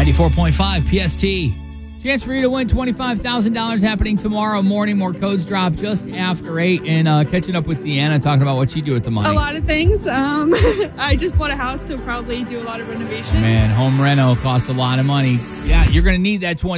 94.5 PST. Chance for you to win $25,000 happening tomorrow morning. More codes drop just after 8. And catching up with Deanna, talking about what she do with the money. A lot of things. I just bought a house, so probably do a lot of renovations. Man, home reno costs a lot of money. Yeah, you're going to need that